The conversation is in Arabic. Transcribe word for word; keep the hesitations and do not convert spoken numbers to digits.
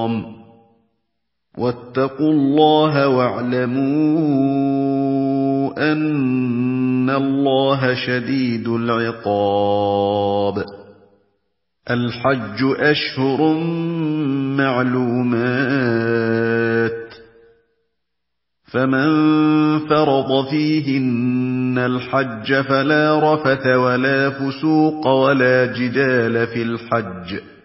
الْحَرَامِ وَاتَّقُوا اللَّهَ وَاعْلَمُوا أَنَّ اللَّهَ شَدِيدُ الْعِقَابِ. الْحَجُّ أَشْهُرٌ مَّعْلُومَاتٌ، فَمَن فَرَضَ فِيهِنَّ الْحَجَّ فَلَا رَفَثَ وَلَا فُسُوقَ وَلَا جِدَالَ فِي الْحَجِّ ۗ